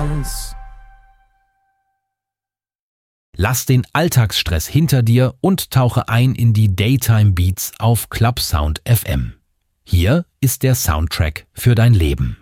Lass den Alltagsstress hinter dir und tauche ein in die Daytime Beats auf Club Sound FM. Hier ist der Soundtrack für dein Leben.